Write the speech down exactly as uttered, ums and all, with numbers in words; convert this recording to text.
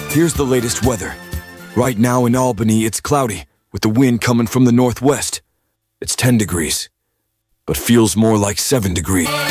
Here's the latest weather. Right now in Albany, it's cloudy, with the wind coming from the northwest. It's ten degrees, but feels more like seven degrees.